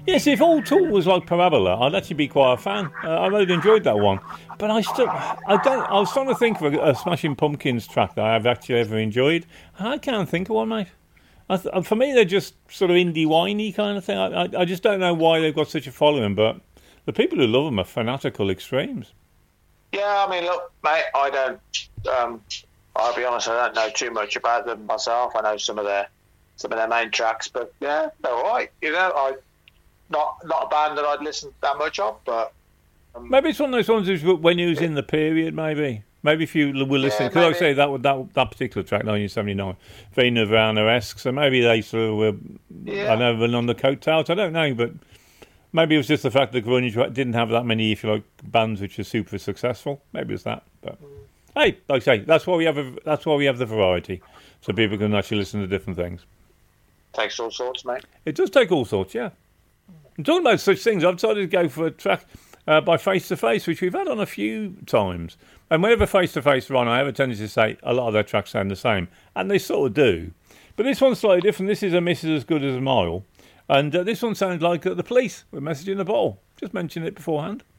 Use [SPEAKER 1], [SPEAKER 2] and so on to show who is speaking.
[SPEAKER 1] Yes, if all talk was like Parabola, I'd actually be quite a fan. I really enjoyed that one, but I don't. I was trying to think of a Smashing Pumpkins track that I've actually ever enjoyed. I can't think of one, mate. For me, they're just sort of indie whiny kind of thing. I just don't know why they've got such a following, but the people who love them are fanatical extremes.
[SPEAKER 2] Yeah, I mean, look, mate, I don't. I'll be honest, I don't know too much about them myself. I know some of their main tracks, but yeah, they're all right. Not a band that I'd listen that much of, but
[SPEAKER 1] maybe it's one of those ones when he was in the period. Maybe if you were listening, because like I say that particular track, 1979, very Nirvana-esque. So maybe they sort of were. I know, been on the coattails. I don't know, but maybe it was just the fact that grunge didn't have that many, if you like, bands which are super successful. Maybe it's that. But hey, like I say, that's why we have the variety, so people can actually listen to different things.
[SPEAKER 2] Takes all sorts, mate.
[SPEAKER 1] It does take all sorts, yeah. I'm talking about such things. I've decided to go for a track by Face to Face, which we've had on a few times. And whenever Face to Face run, I have a tendency to say a lot of their tracks sound the same, and they sort of do. But this one's slightly different. This is A Miss Is As Good As a Mile, and this one sounds like The Police with Message in a Bottle. Just mentioned it beforehand.